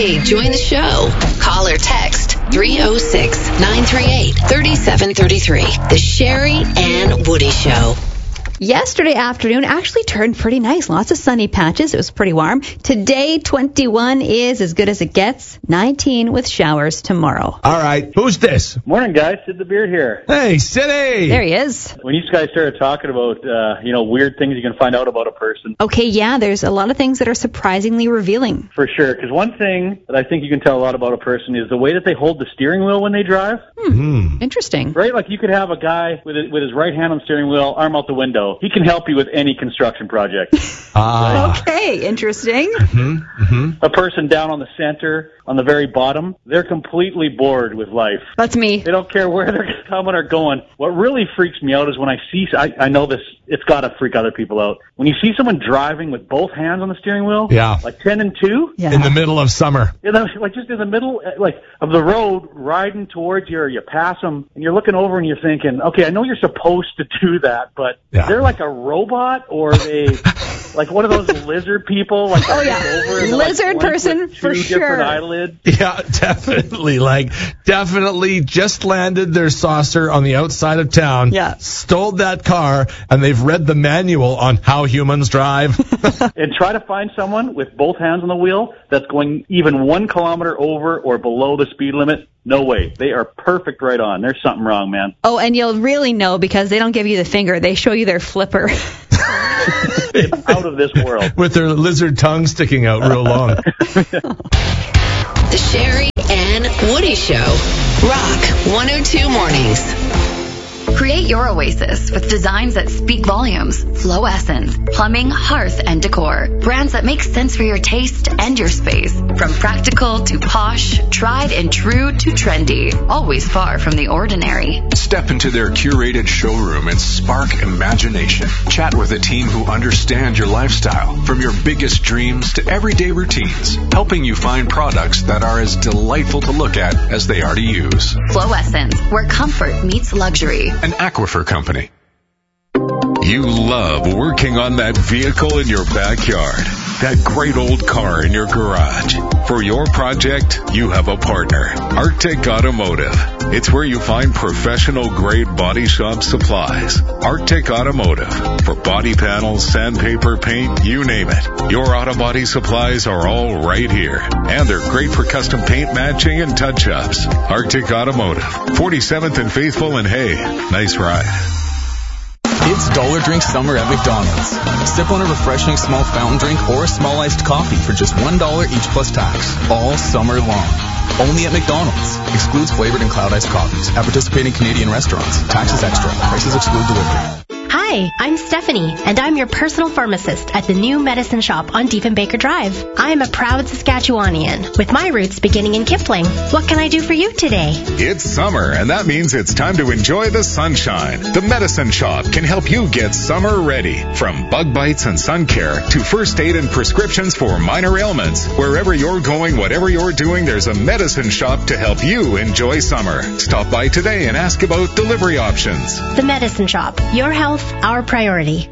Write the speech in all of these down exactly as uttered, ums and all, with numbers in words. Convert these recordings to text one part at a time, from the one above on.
Hey, join the show. Call or text three oh six, nine three eight, three seven three three. The Sherry and Woody Show. Yesterday afternoon actually turned pretty nice. Lots of sunny patches. It was pretty warm. Today, twenty-one is as good as it gets. nineteen with showers tomorrow. All right. Who's this? Morning, guys. Sid the Beard here. Hey, Sidney. There he is. When you guys started talking about, uh, you know, weird things you can find out about a person. Okay, yeah, there's a lot of things that are surprisingly revealing. For sure. Because one thing that I think you can tell a lot about a person is the way that they hold the steering wheel when they drive. Hmm. Interesting. Right? Like you could have a guy with his, with his right hand on the steering wheel, arm out the window. He can help you with any construction project. Ah. Okay, interesting. Mm-hmm. Mm-hmm. A person down on the center, on the very bottom, they're completely bored with life. That's me. They don't care where they're coming or going. What really freaks me out is when I see, I, I know this, it's got to freak other people out. When you see someone driving with both hands on the steering wheel, Yeah. like ten and two, Yeah. In the middle of summer. you know, like just in the middle, like of the road, riding towards you, or you pass them, and you're looking over and you're thinking, okay, I know you're supposed to do that, but Yeah. they're like a robot, or they like one of those lizard people, like Oh, yeah. over and they're, Lizard like, blank person with two for different sure. eyelids. Yeah, definitely. Like, definitely just landed their saucer on the outside of town. Yeah. Stole that car, and they've read the manual on how humans drive. And try to find someone with both hands on the wheel that's going even one kilometer over or below the speed limit. No way. They are perfect right on. There's something wrong, man. Oh, and you'll really know because they don't give you the finger. They show you their flipper. It's out of this world. With their lizard tongue sticking out real long. The Sherry and Woody Show. Rock one oh two Mornings. Create your oasis with designs that speak volumes. Flow Essence, plumbing, hearth, and decor. Brands that make sense for your taste and your space. From practical to posh, tried and true to trendy. Always far from the ordinary. Step into their curated showroom and spark imagination. Chat with a team who understand your lifestyle, from your biggest dreams to everyday routines, helping you find products that are as delightful to look at as they are to use. Flow Essence, where comfort meets luxury. An Aquifer company. You love working on that vehicle in your backyard, that great old car in your garage. For your project, you have a partner, Arctic Automotive. It's where you find professional-grade body shop supplies. Arctic Automotive. For body panels, sandpaper, paint, you name it. Your auto body supplies are all right here. And they're great for custom paint matching and touch-ups. Arctic Automotive. forty-seventh and Faithful in Hay. Nice ride. It's Dollar Drink Summer at McDonald's. Sip on a refreshing small fountain drink or a small iced coffee for just one dollar each plus tax. All summer long. Only at McDonald's. Excludes flavored and cloud iced coffees. At participating Canadian restaurants. Taxes extra. Prices exclude delivery. Hi, I'm Stephanie, and I'm your personal pharmacist at the new medicine shop on Diefenbaker Drive. I am a proud Saskatchewanian, with my roots beginning in Kipling. What can I do for you today? It's summer, and that means it's time to enjoy the sunshine. The Medicine Shop can help you get summer ready. From bug bites and sun care to first aid and prescriptions for minor ailments. Wherever you're going, whatever you're doing, there's a Medicine Shop to help you enjoy summer. Stop by today and ask about delivery options. The Medicine Shop. Your health, our priority.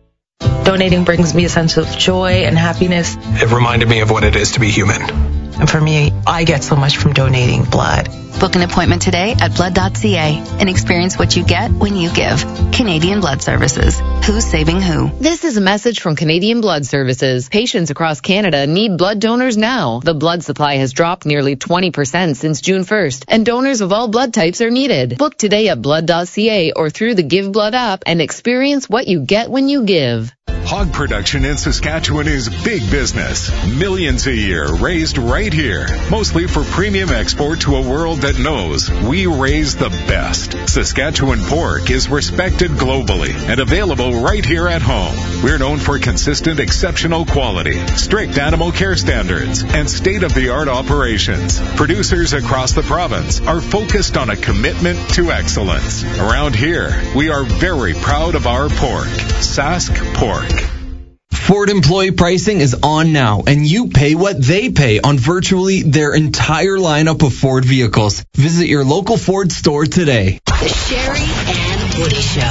Donating brings me a sense of joy and happiness. It reminded me of what it is to be human. And for me, I get so much from donating blood. Book an appointment today at blood dot c a and experience what you get when you give. Canadian Blood Services. Who's saving who? This is a message from Canadian Blood Services. Patients across Canada need blood donors now. The blood supply has dropped nearly twenty percent since June first, and donors of all blood types are needed. Book today at blood dot c a or through the Give Blood app and experience what you get when you give. Hog production in Saskatchewan is big business. Millions a year raised right here, mostly for premium export to a world that knows we raise the best. Saskatchewan pork is respected globally and available right here at home. We're known for consistent, exceptional quality, strict animal care standards, and state-of-the-art operations. Producers across the province are focused on a commitment to excellence. Around here, we are very proud of our pork. Sask Pork. Ford employee pricing is on now, and you pay what they pay on virtually their entire lineup of Ford vehicles. Visit your local Ford store today. The Sherry and Woody Show.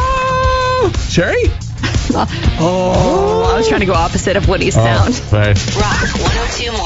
Oh! Sherry? Oh, I was trying to go opposite of Woody's sound. Oh, right. Rock one oh two